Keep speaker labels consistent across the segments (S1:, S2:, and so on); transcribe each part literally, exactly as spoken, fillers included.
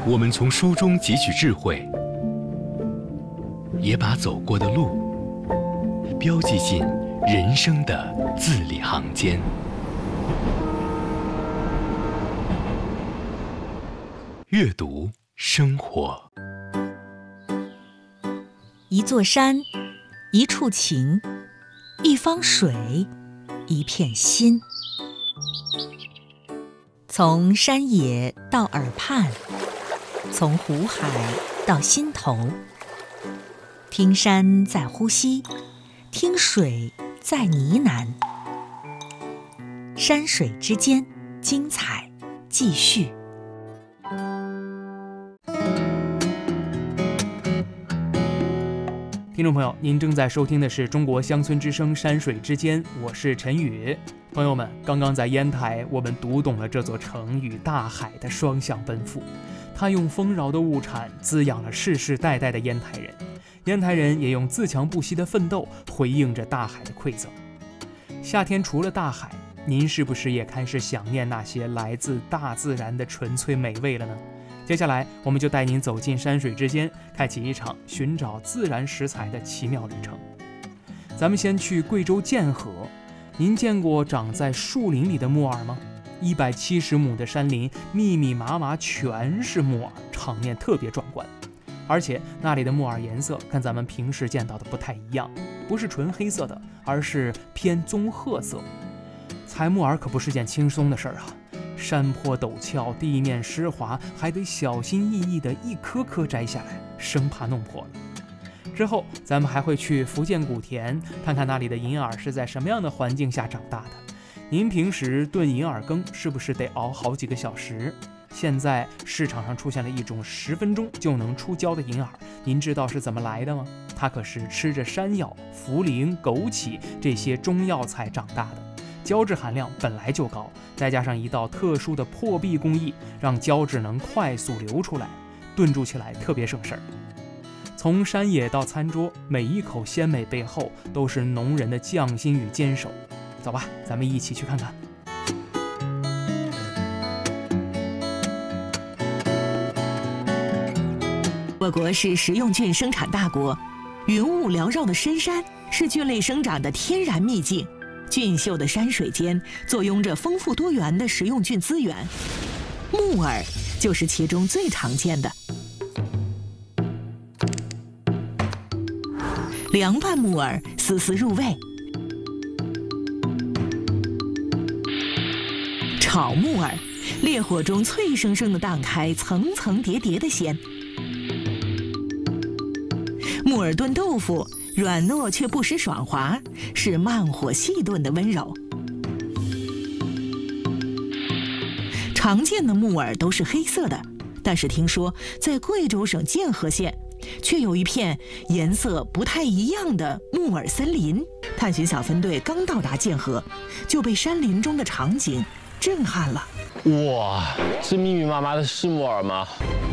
S1: 我们从书中汲取智慧，也把走过的路标记进人生的字里行间。阅读生活，
S2: 一座山，一处情，一方水，一片心。从山野到耳畔，从湖海到心头，听山在呼吸，听水在呢喃。山水之间，精彩继续。
S3: 听众朋友，您正在收听的是中国乡村之声山水之间，我是陈宇。朋友们，刚刚在烟台，我们读懂了这座城与大海的双向奔赴。它用丰饶的物产滋养了世世代代的烟台人，烟台人也用自强不息的奋斗回应着大海的馈赠。夏天除了大海，您是不是也开始想念那些来自大自然的纯粹美味了呢？接下来我们就带您走进山水之间，开启一场寻找自然食材的奇妙旅程。咱们先去贵州建河，您见过长在树林里的木耳吗？一百七十亩的山林，密密麻麻全是木耳，场面特别壮观。而且那里的木耳颜色跟咱们平时见到的不太一样，不是纯黑色的，而是偏棕褐色。采木耳可不是件轻松的事儿啊，山坡陡峭，地面湿滑，还得小心翼翼地一颗颗摘下来，生怕弄破了。之后咱们还会去福建古田，看看那里的银耳是在什么样的环境下长大的。您平时炖银耳羹是不是得熬好几个小时？现在市场上出现了一种十分钟就能出胶的银耳，您知道是怎么来的吗？它可是吃着山药、茯苓、枸杞这些中药材长大的，胶质含量本来就高，再加上一道特殊的破壁工艺，让胶质能快速流出来，炖煮起来特别省事儿。从山野到餐桌，每一口鲜美背后都是农人的匠心与坚守。走吧，咱们一起去看看。
S4: 我国是食用菌生产大国，云雾缭绕的深山是菌类生长的天然秘境。俊秀的山水间坐拥着丰富多元的食用菌资源，木耳就是其中最常见的。凉拌木耳丝丝入味，炒木耳烈火中脆生生的荡开层层叠叠的鲜。木耳炖豆腐软糯却不失爽滑，是慢火细炖的温柔。常见的木耳都是黑色的，但是听说在贵州省建河县却有一片颜色不太一样的木耳森林。探寻小分队刚到达建河，就被山林中的场景震撼了。
S5: 哇，这密密麻麻的是木耳吗？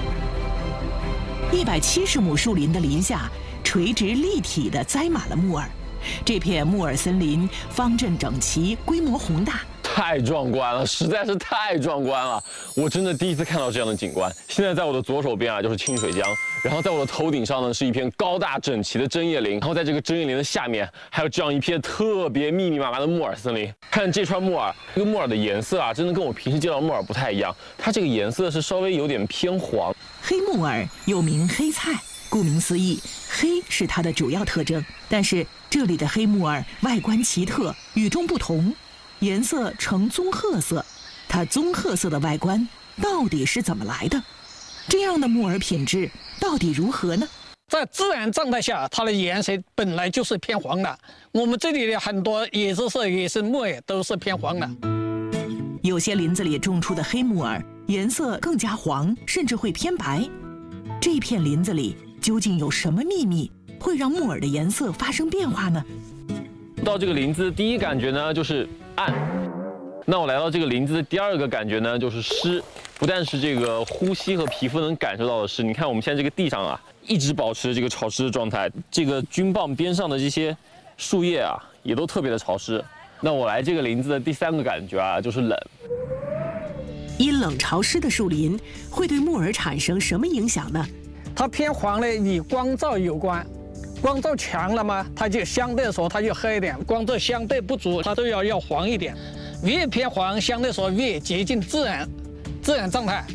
S4: 一百七十亩树林的林下，垂直立体地栽满了木耳。这片木耳森林方阵整齐，规模宏大，
S5: 太壮观了，实在是太壮观了！我真的第一次看到这样的景观。现在在我的左手边啊，就是清水江，然后在我的头顶上呢，是一片高大整齐的针叶林，然后在这个针叶林的下面，还有这样一片特别密密麻麻的木耳森林。看这串木耳，这个木耳的颜色啊，真的跟我平时见到的木耳不太一样，它这个颜色是稍微有点偏黄。
S4: 黑木耳又名黑菜，顾名思义，黑是它的主要特征。但是这里的黑木耳外观奇特，与众不同，颜色呈棕褐色。它棕褐色的外观到底是怎么来的？这样的木耳品质到底如何呢？
S6: 在自然状态下，它的颜色本来就是偏黄的。我们这里的很多野生色野生木耳都是偏黄的。
S4: 有些林子里种出的黑木耳颜色更加黄，甚至会偏白。这片林子里究竟有什么秘密，会让木耳的颜色发生变化呢？
S5: 到这个林子，第一感觉呢就是暗。那我来到这个林子的第二个感觉呢就是湿，不但是这个呼吸和皮肤能感受到的湿，你看我们现在这个地上啊，一直保持这个潮湿的状态，这个菌棒边上的这些树叶啊，也都特别的潮湿。那我来这个林子的第三个感觉啊，就是冷。
S4: 阴冷潮湿的树林会对木耳产生什么影响呢？
S6: 它偏黄呢，与光照有关。光照强了嘛，它就相对来说它就黑一点；光照相对不足，它都要要黄一点。越偏黄，相对来说越接近自然自然状态。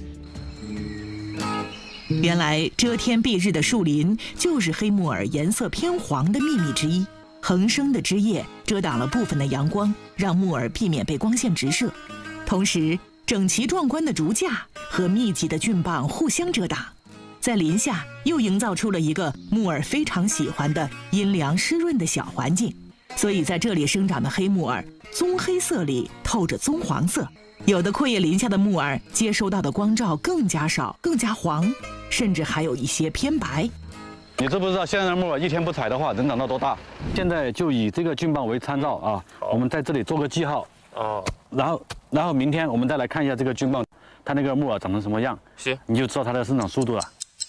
S4: 原来遮天蔽日的树林就是黑木耳颜色偏黄的秘密之一。横生的枝叶遮挡了部分的阳光，让木耳避免被光线直射。同时，整齐壮观的竹架和密集的菌棒互相遮挡，在林下又营造出了一个木耳非常喜欢的阴凉湿润的小环境。所以在这里生长的黑木耳，棕黑色里透着棕黄色。有的阔叶林下的木耳接收到的光照更加少，更加黄，甚至还有一些偏白。
S7: 你知不知道现在的木耳一天不采的话，能长到多大？现在就以这个菌棒为参照啊，我们在这里做个记号。哦。然后，然后明天我们再来看一下这个菌棒，它那个木耳长成什么样。行，你就知道它的生长速度了。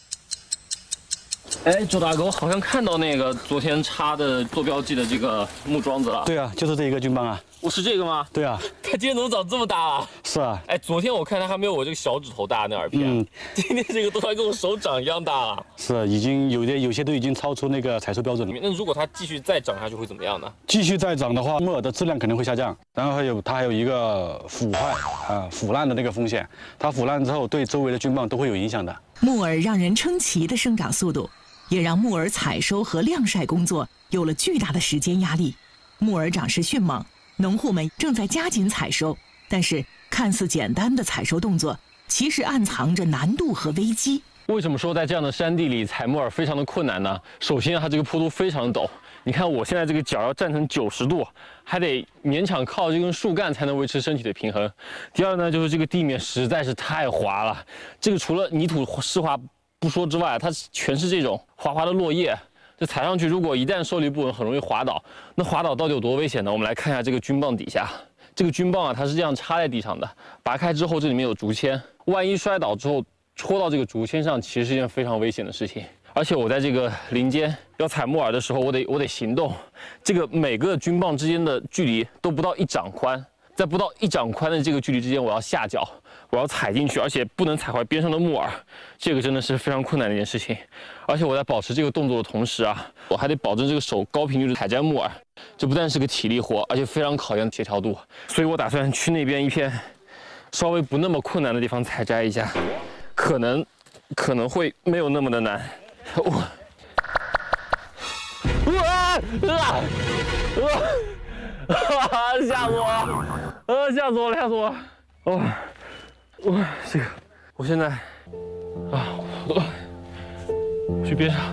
S5: 哎，周大哥，我好像看到那个昨天插的做标记的这个木桩子了。
S7: 对啊，就是这一个菌棒啊。
S5: 我是这个吗？
S7: 对啊。
S5: 它今天怎么长这么大啊？是啊。哎，昨天我看它还没有我这个小指头大那耳片，嗯，今天这个都快跟我手掌一样大了。
S7: 是啊，已经有的有些都已经超出那个采收标准了。
S5: 那如果它继续再长下去会怎么样呢？
S7: 继续再长的话，木耳的质量肯定会下降，然后还有它还有一个腐坏啊、腐烂的那个风险。它腐烂之后对周围的菌棒都会有影响的。
S4: 木耳让人称奇的生长速度，也让木耳采收和晾晒工作有了巨大的时间压力。木耳长势迅猛，农户们正在加紧采收，但是看似简单的采收动作，其实暗藏着难度和危机。
S5: 为什么说在这样的山地里采木耳非常的困难呢？首先，它这个坡度非常陡，你看我现在这个脚要站成九十度，还得勉强靠这根树干才能维持身体的平衡。第二呢，就是这个地面实在是太滑了，这个除了泥土湿滑不说之外，它全是这种滑滑的落叶。这踩上去，如果一旦受力不稳，很容易滑倒。那滑倒到底有多危险呢？我们来看一下这个菌棒底下，这个菌棒啊，它是这样插在地上的，拔开之后，这里面有竹签，万一摔倒之后戳到这个竹签上，其实是一件非常危险的事情。而且我在这个林间要采木耳的时候，我得我得行动，这个每个菌棒之间的距离都不到一掌宽，在不到一掌宽的这个距离之间，我要下脚。我要踩进去，而且不能踩坏边上的木耳，这个真的是非常困难的一件事情。而且我在保持这个动作的同时啊，我还得保证这个手高频率的采摘木耳，这不但是个体力活，而且非常考验协调度。所以我打算去那边一片稍微不那么困难的地方采摘一下，可能可能会没有那么的难。我，哇啊啊！吓死我了！啊，吓死我了！吓死我了！哦。我这个，我现在啊，我去边上。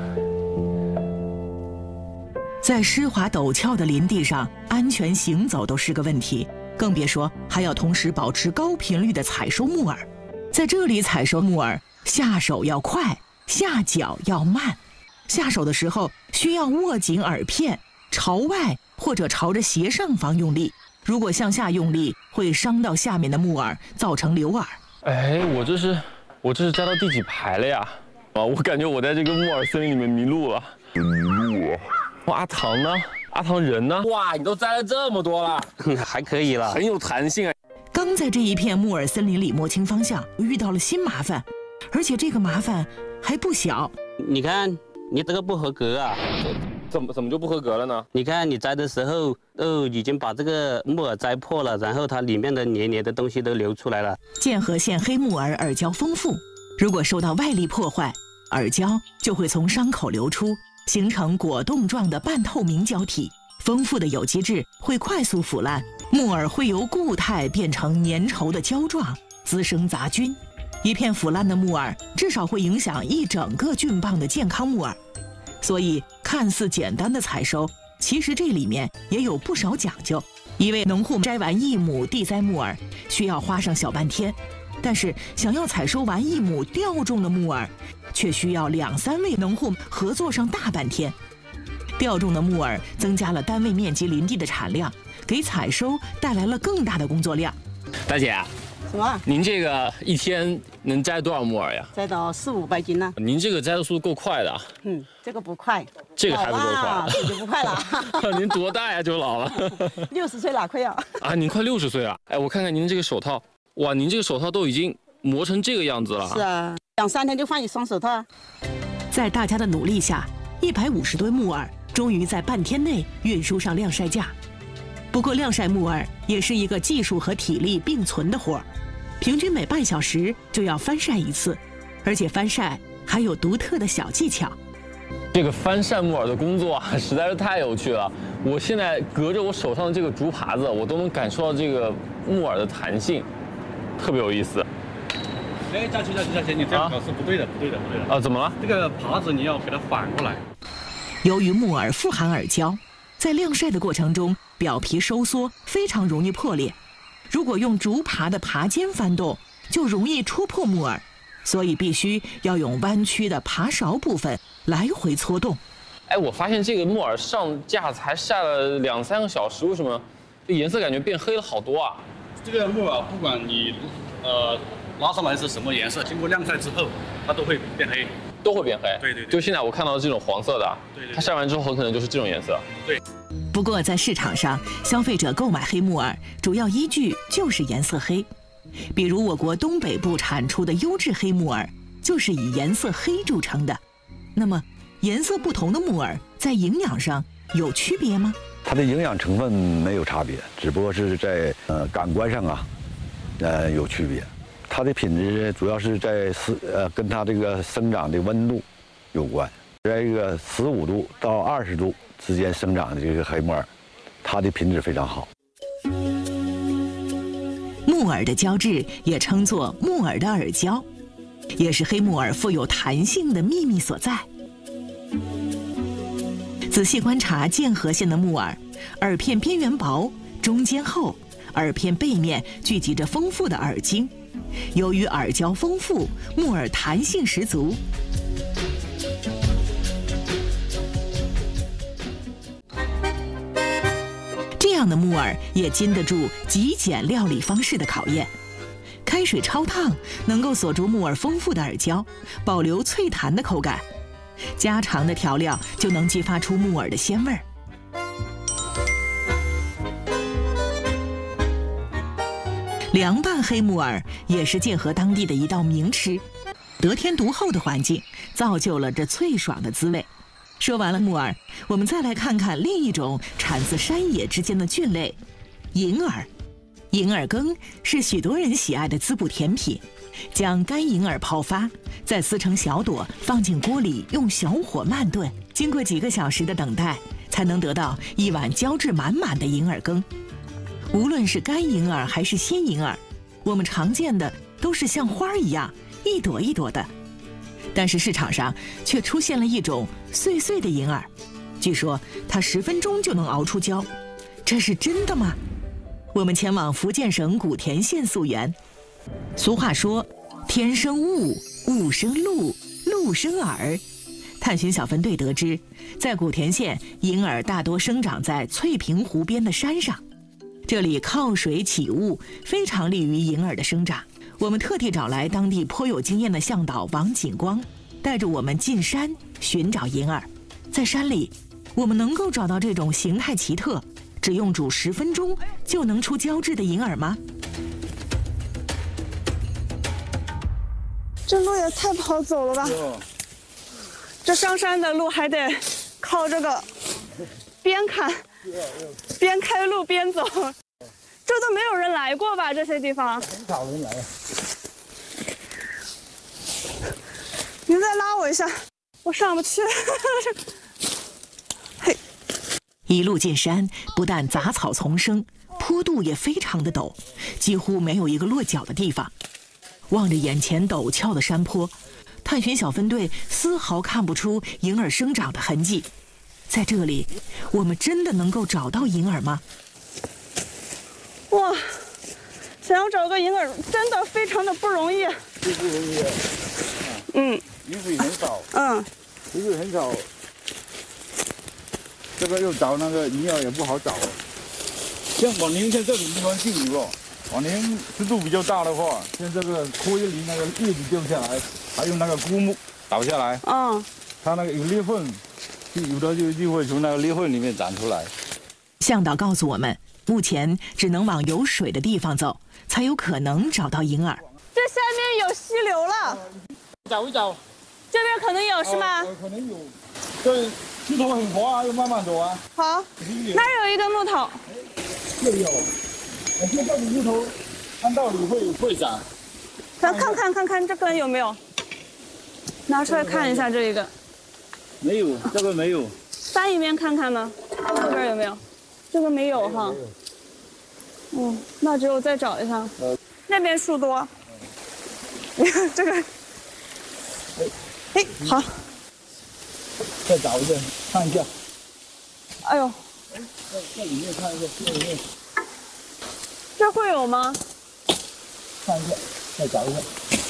S4: 在湿滑陡峭的林地上，安全行走都是个问题，更别说还要同时保持高频率的采收木耳。在这里采收木耳，下手要快，下脚要慢。下手的时候需要握紧耳片，朝外或者朝着斜上方用力。如果向下用力，会伤到下面的木耳，造成流耳。
S5: 哎，我这是我这是摘到第几排了呀？啊，我感觉我在这个木耳森林里面迷路了。迷路了。哇，阿唐呢？阿唐人呢？哇，你都摘了这么多了，
S8: 还可以了，
S5: 很有弹性啊。
S4: 刚在这一片木耳森林里摸清方向，遇到了新麻烦，而且这个麻烦还不小。
S8: 你看，你这个不合格啊。
S5: 怎么怎么就不合格了呢？
S8: 你看你摘的时候，哦，已经把这个木耳摘破了，然后它里面的黏黏的东西都流出来了。
S4: 剑河县黑木耳耳胶丰富，如果受到外力破坏，耳胶就会从伤口流出，形成果冻状的半透明胶体。丰富的有机质会快速腐烂，木耳会由固态变成粘稠的胶状，滋生杂菌。一片腐烂的木耳至少会影响一整个菌棒的健康木耳。所以看似简单的采收，其实这里面也有不少讲究。一位农户摘完一亩地栽木耳需要花上小半天，但是想要采收完一亩吊种的木耳，却需要两三位农户合作上大半天。吊种的木耳增加了单位面积林地的产量，给采收带来了更大的工作量。
S5: 大姐，
S9: 什么？
S5: 您这个一天能摘多少木耳呀？
S9: 摘到四五百斤呢。
S5: 您这个摘的速度够快的。
S9: 嗯，这个不快，
S5: 这个还不够快，
S9: 这就不快了。
S5: 您多大呀？就老了？
S9: 六十岁哪快啊？
S5: 啊，您快六十岁了。哎，我看看您这个手套， 哇，您这个手套都已经磨成这个样子了。
S9: 是啊，两三天就换一双手套。
S4: 在大家的努力下，一百五十吨木耳终于在半天内运输上晾晒架。不过，晾晒木耳也是一个技术和体力并存的活儿，平均每半小时就要翻晒一次，而且翻晒还有独特的小技巧。
S5: 这个翻晒木耳的工作啊，实在是太有趣了。我现在隔着我手上的这个竹耙子，我都能感受到这个木耳的弹性，特别有意思。
S7: 哎，佳琪，佳琪，佳琪，你这样搞是不对的，不对的，不对的。
S5: 啊，怎么了？
S7: 这个耙子你要给它反过来。
S4: 由于木耳富含耳胶，在晾晒的过程中，表皮收缩，非常容易破裂。如果用竹耙的耙尖翻动，就容易戳破木耳，所以必须要用弯曲的耙勺部分来回搓动。
S5: 哎，我发现这个木耳上架才晒了两三个小时，为什么这颜色感觉变黑了好多啊？
S7: 这个木耳不管你呃拉上来是什么颜色，经过晾晒之后，它都会变黑。
S5: 都会变黑。
S7: 对对对。
S5: 就现在我看到的这种黄色的，
S7: 对对。
S5: 它晒完之后很可能就是这种颜色。
S7: 对。
S4: 不过在市场上，消费者购买黑木耳主要依据就是颜色黑。比如我国东北部产出的优质黑木耳，就是以颜色黑著称的。那么，颜色不同的木耳在营养上有区别吗？
S10: 它的营养成分没有差别，只不过是在呃感官上啊，呃有区别。它的品质主要是在十呃跟它这个生长的温度有关，在一个十五度到二十度之间生长的这个黑木耳，它的品质非常好。
S4: 木耳的胶质也称作木耳的耳胶，也是黑木耳富有弹性的秘密所在。仔细观察剑河县的木耳，耳片边缘薄，中间厚，耳片背面聚集着丰富的耳茎。由于耳胶丰富，木耳弹性十足。这样的木耳也经得住极简料理方式的考验。开水焯烫能够锁住木耳丰富的耳胶，保留脆弹的口感。家常的调料就能激发出木耳的鲜味儿。凉拌黑木耳也是剑河当地的一道名吃，得天独厚的环境造就了这脆爽的滋味。说完了木耳，我们再来看看另一种产自山野之间的菌类——银耳。银耳羹是许多人喜爱的滋补甜品。将干银耳泡发，再撕成小朵，放进锅里，用小火慢炖。经过几个小时的等待，才能得到一碗胶质满满的银耳羹。无论是干银耳还是鲜银耳，我们常见的都是像花一样一朵一朵的，但是市场上却出现了一种碎碎的银耳，据说它十分钟就能熬出胶，这是真的吗？我们前往福建省古田县溯源。俗话说，天生雾，雾生露，露生耳。探寻小分队得知，在古田县，银耳大多生长在翠屏湖边的山上，这里靠水起雾，非常利于银耳的生长。我们特地找来当地颇有经验的向导王景光，带着我们进山寻找银耳。在山里，我们能够找到这种形态奇特，只用煮十分钟就能出胶质的银耳吗？
S11: 这路也太不好走了吧！这上山的路还得靠这个边看边开路边走，这都没有人来过吧？这些地方
S12: 很少人来。
S11: 您再拉我一下，我上不去。
S4: 嘿，一路进山，不但杂草丛生，坡度也非常的陡，几乎没有一个落脚的地方。望着眼前陡峭的山坡，探寻小分队丝毫看不出银耳生长的痕迹。在这里，我们真的能够找到银耳吗？
S11: 哇，想要找个银耳真的非常的不容易。
S12: 不容易。
S11: 嗯。
S12: 雨水很少。
S11: 嗯。
S12: 雨水很少，这个又找那个银耳也不好找。像往年像这种地方进入。往年湿度比较大的话，像这个棵叶林那个叶子掉下来，还有那个枯木倒下来，
S11: 嗯，
S12: 它那个有裂缝，有的就就会从那个裂缝里面长出来。
S4: 向导告诉我们，目前只能往有水的地方走， 才有可能找到银耳。
S11: 这下面有溪流了，
S12: 找一找，
S11: 这边可能有是吗？
S12: 哦、可能有。这石头很滑啊，要慢慢走啊。
S11: 好，那儿有一根木头。
S12: 这里有，我看这里木头，按道理会会长。
S11: 咱看看看看这根有没有，拿出来看一下这一个。
S12: 没有，这个没有。
S11: 翻一面看看呢，这边有没有？这个没有哈。嗯，那只有再找一下。呃、那边树多。你看这个。哎，好。
S12: 再找一个，看一下。
S11: 哎呦。
S12: 在在里面看一下，这里面。
S11: 这会有吗？
S12: 看一下，再找一下。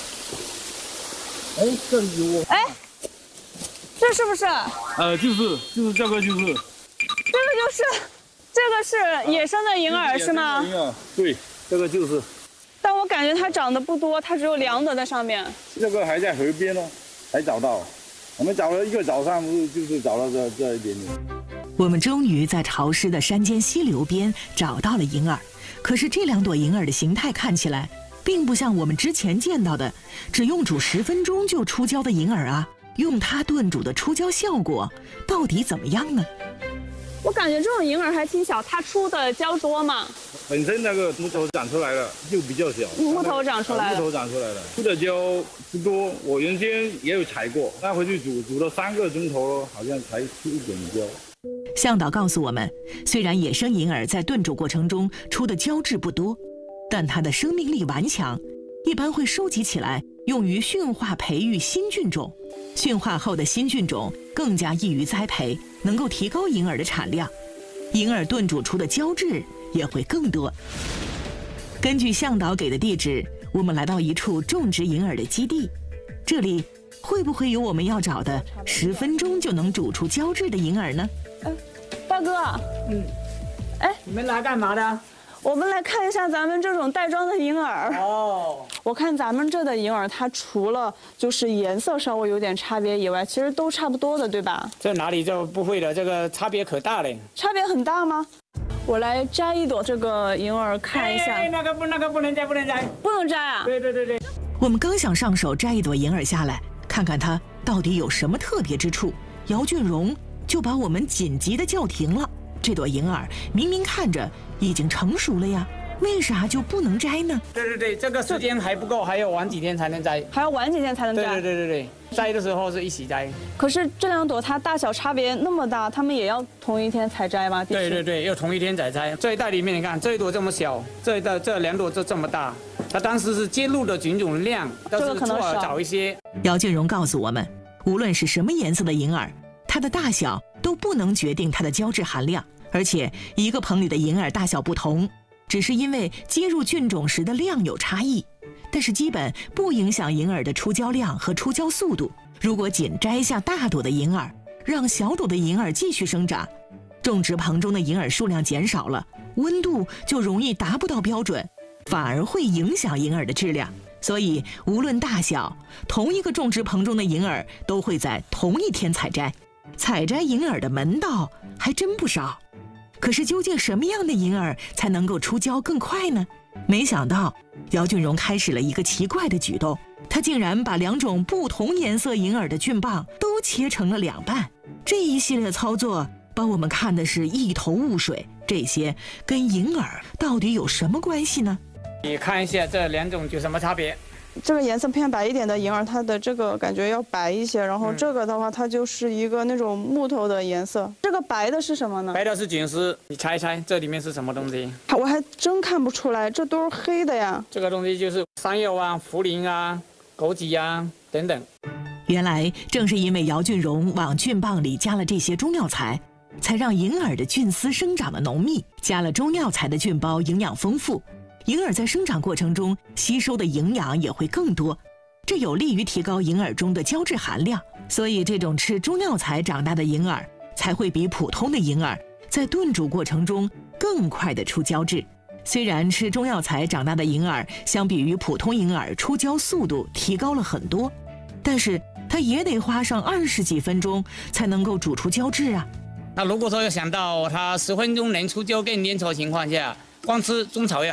S12: 哎，这里有。
S11: 哎。这是不是？
S12: 呃，就是就是这个就是，这个
S11: 就是，这个是野生的银耳是吗？
S12: 银耳，对，这个就是。
S11: 但我感觉它长得不多，它只有两朵在上面。
S12: 这个还在河边呢，才找到。我们找了一个早上，就是找到这这一点点。
S4: 我们终于在潮湿的山间溪流边找到了银耳，可是这两朵银耳的形态看起来，并不像我们之前见到的，只用煮十分钟就出胶的银耳啊。用它炖煮的出胶效果到底怎么样呢？
S11: 我感觉这种银耳还挺小，它出的胶多吗？
S12: 本身那个木头长出来了就比较小，
S11: 木头长出来了，
S12: 木头长出来了，出的胶不多。我原先也有采过，拿回去煮，煮了三个钟头，好像才出一点胶。
S4: 向导告诉我们，虽然野生银耳在炖煮过程中出的胶质不多，但它的生命力顽强，一般会收集起来用于驯化培育新菌种。驯化后的新菌种更加易于栽培，能够提高银耳的产量，银耳炖煮出的胶质也会更多。根据向导给的地址，我们来到一处种植银耳的基地，这里会不会有我们要找的十分钟就能煮出胶质的银耳呢？
S11: 哎，大哥，
S6: 嗯，
S11: 哎，
S6: 你们来干嘛的？
S11: 我们来看一下咱们这种袋装的银耳。
S6: 哦，
S11: 我看咱们这的银耳，它除了就是颜色稍微有点差别以外，其实都差不多的，对吧？
S6: 这哪里就不会的，这个差别可大了。
S11: 差别很大吗？我来摘一朵这个银耳看一下。
S6: 哎，那个不，那个不能摘，不能摘，
S11: 不能摘啊！
S6: 对对对对。
S4: 我们刚想上手摘一朵银耳下来，看看它到底有什么特别之处，姚俊荣就把我们紧急的叫停了。这朵银耳明明看着已经成熟了呀，为啥就不能摘呢？
S6: 对对对，这个时间还不够，还要晚几天才能摘，
S11: 还要晚几天才能摘。
S6: 对对对对对，摘的时候是一起摘。
S11: 可是这两朵它大小差别那么大，它们也要同一天采摘吗？
S6: 对对对，要同一天采摘。这一袋里面你看，这一朵这么小，这一袋这两朵就这么大，它当时是接入的菌种量都是错了少一些。
S4: 姚俊荣告诉我们，无论是什么颜色的银耳，它的大小都不能决定它的胶质含量。而且一个棚里的银耳大小不同，只是因为接入菌种时的量有差异，但是基本不影响银耳的出胶量和出胶速度。如果仅摘下大朵的银耳，让小朵的银耳继续生长，种植棚中的银耳数量减少了，温度就容易达不到标准，反而会影响银耳的质量。所以无论大小，同一个种植棚中的银耳都会在同一天采摘。采摘银耳的门道还真不少。可是究竟什么样的银耳才能够出胶更快呢？没想到姚俊荣开始了一个奇怪的举动，他竟然把两种不同颜色银耳的菌棒都切成了两半。这一系列操作把我们看的是一头雾水，这些跟银耳到底有什么关系呢？
S6: 你看一下这两种有什么差别？
S11: 这个颜色偏白一点的银耳，它的这个感觉要白一些，然后这个的话，它就是一个那种木头的颜色。这个白的是什么呢？
S6: 白的是菌丝，你猜一猜这里面是什么东西？
S11: 我还真看不出来，这都是黑的呀。
S6: 这个东西就是山药啊、茯苓啊、枸杞啊等等。
S4: 原来正是因为姚俊荣往菌棒里加了这些中药材，才让银耳的菌丝生长的浓密。加了中药材的菌包营养丰富，银耳在生长过程中吸收的营养也会更多，这有利于提高银耳中的胶质含量。所以这种吃中药材长大的银耳才会比普通的银耳在炖煮过程中更快地出胶质。虽然吃中药材长大的银耳相比于普通银耳出胶速度提高了很多，但是它也得花上二十几分钟才能够煮出胶质啊。
S6: 那如果说要想到它十分钟能出胶更粘稠情况下，光吃中草药